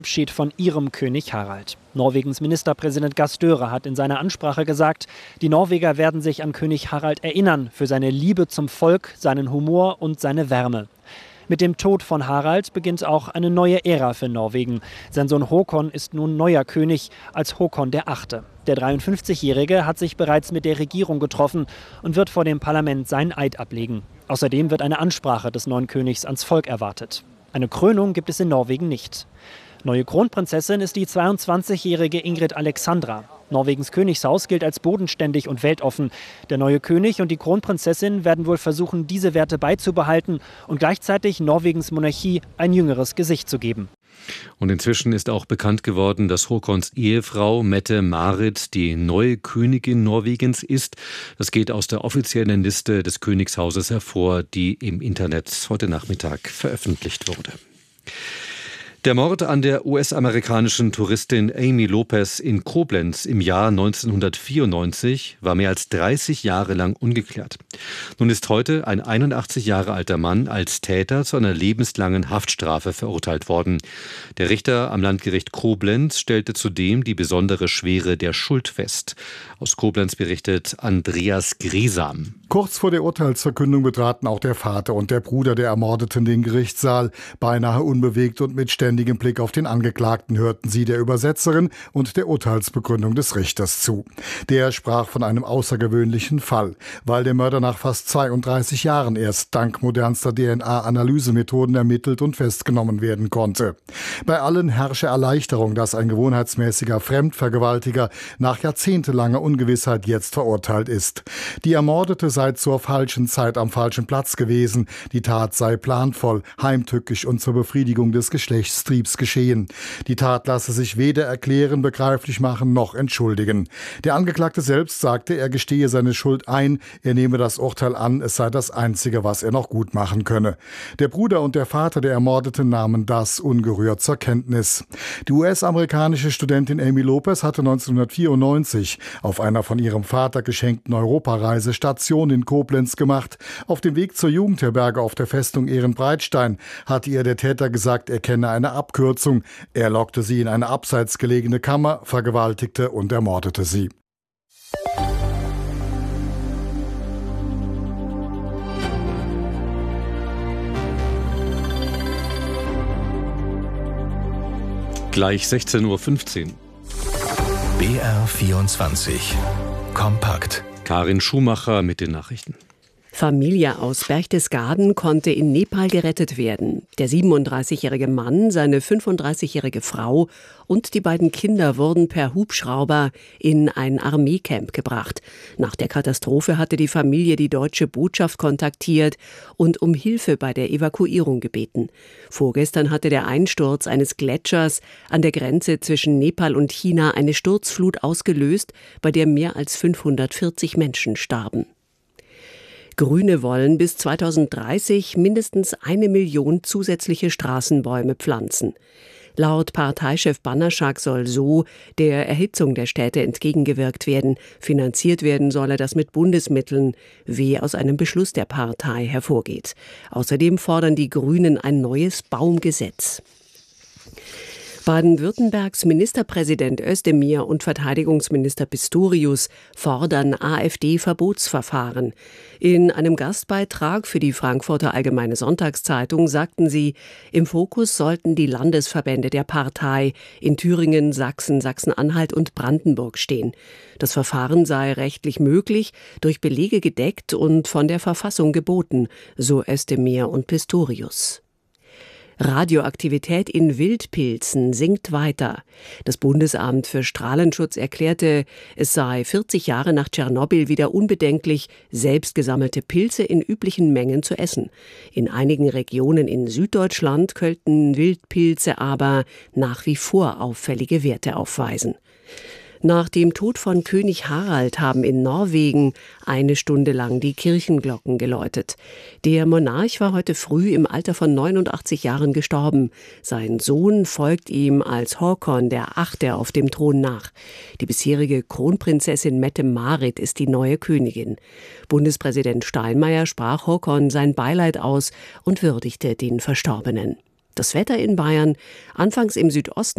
Abschied von ihrem König Harald. Norwegens Ministerpräsident Gahr Støre hat in seiner Ansprache gesagt, die Norweger werden sich an König Harald erinnern für seine Liebe zum Volk, seinen Humor und seine Wärme. Mit dem Tod von Harald beginnt auch eine neue Ära für Norwegen. Sein Sohn Håkon ist nun neuer König als Håkon VIII. Der 53-Jährige hat sich bereits mit der Regierung getroffen und wird vor dem Parlament seinen Eid ablegen. Außerdem wird eine Ansprache des neuen Königs ans Volk erwartet. Eine Krönung gibt es in Norwegen nicht. Neue Kronprinzessin ist die 22-jährige Ingrid Alexandra. Norwegens Königshaus gilt als bodenständig und weltoffen. Der neue König und die Kronprinzessin werden wohl versuchen, diese Werte beizubehalten und gleichzeitig Norwegens Monarchie ein jüngeres Gesicht zu geben. Und inzwischen ist auch bekannt geworden, dass Håkons Ehefrau Mette-Marit die neue Königin Norwegens ist. Das geht aus der offiziellen Liste des Königshauses hervor, die im Internet heute Nachmittag veröffentlicht wurde. Der Mord an der US-amerikanischen Touristin Amy Lopez in Koblenz im Jahr 1994 war mehr als 30 Jahre lang ungeklärt. Nun ist heute ein 81 Jahre alter Mann als Täter zu einer lebenslangen Haftstrafe verurteilt worden. Der Richter am Landgericht Koblenz stellte zudem die besondere Schwere der Schuld fest. Aus Koblenz berichtet Andreas Gresam. Kurz vor der Urteilsverkündung betraten auch der Vater und der Bruder der Ermordeten den Gerichtssaal. Beinahe unbewegt und mit ständigem Blick auf den Angeklagten hörten sie der Übersetzerin und der Urteilsbegründung des Richters zu. Der sprach von einem außergewöhnlichen Fall, weil der Mörder nach fast 32 Jahren erst dank modernster DNA-Analysemethoden ermittelt und festgenommen werden konnte. Bei allen herrsche Erleichterung, dass ein gewohnheitsmäßiger Fremdvergewaltiger nach jahrzehntelanger Ungewissheit jetzt verurteilt ist. Die Ermordete sei zur falschen Zeit am falschen Platz gewesen. Die Tat sei planvoll, heimtückisch und zur Befriedigung des Geschlechtstriebs geschehen. Die Tat lasse sich weder erklären, begreiflich machen noch entschuldigen. Der Angeklagte selbst sagte, er gestehe seine Schuld ein, er nehme das Urteil an, es sei das Einzige, was er noch gut machen könne. Der Bruder und der Vater der Ermordeten nahmen das ungerührt zur Kenntnis. Die US-amerikanische Studentin Amy Lopez hatte 1994 auf einer von ihrem Vater geschenkten Europareise Station in Koblenz gemacht. Auf dem Weg zur Jugendherberge auf der Festung Ehrenbreitstein hatte ihr der Täter gesagt, er kenne eine Abkürzung. Er lockte sie in eine abseits gelegene Kammer, vergewaltigte und ermordete sie. Gleich 16:15 Uhr. BR24 Kompakt. Karin Schumacher mit den Nachrichten. Familie aus Berchtesgaden konnte in Nepal gerettet werden. Der 37-jährige Mann, seine 35-jährige Frau und die beiden Kinder wurden per Hubschrauber in ein Armeecamp gebracht. Nach der Katastrophe hatte die Familie die deutsche Botschaft kontaktiert und um Hilfe bei der Evakuierung gebeten. Vorgestern hatte der Einsturz eines Gletschers an der Grenze zwischen Nepal und China eine Sturzflut ausgelöst, bei der mehr als 540 Menschen starben. Grüne wollen bis 2030 mindestens 1 Million zusätzliche Straßenbäume pflanzen. Laut Parteichef Bannerschak soll so der Erhitzung der Städte entgegengewirkt werden. Finanziert werden solle das mit Bundesmitteln, wie aus einem Beschluss der Partei hervorgeht. Außerdem fordern die Grünen ein neues Baumgesetz. Baden-Württembergs Ministerpräsident Özdemir und Verteidigungsminister Pistorius fordern AfD-Verbotsverfahren. In einem Gastbeitrag für die Frankfurter Allgemeine Sonntagszeitung sagten sie, im Fokus sollten die Landesverbände der Partei in Thüringen, Sachsen, Sachsen-Anhalt und Brandenburg stehen. Das Verfahren sei rechtlich möglich, durch Belege gedeckt und von der Verfassung geboten, so Özdemir und Pistorius. Radioaktivität in Wildpilzen sinkt weiter. Das Bundesamt für Strahlenschutz erklärte, es sei 40 Jahre nach Tschernobyl wieder unbedenklich, selbst gesammelte Pilze in üblichen Mengen zu essen. In einigen Regionen in Süddeutschland könnten Wildpilze aber nach wie vor auffällige Werte aufweisen. Nach dem Tod von König Harald haben in Norwegen 1 Stunde lang die Kirchenglocken geläutet. Der Monarch war heute früh im Alter von 89 Jahren gestorben. Sein Sohn folgt ihm als Håkon VIII. Auf dem Thron nach. Die bisherige Kronprinzessin Mette-Marit ist die neue Königin. Bundespräsident Steinmeier sprach Håkon sein Beileid aus und würdigte den Verstorbenen. Das Wetter in Bayern: anfangs im Südosten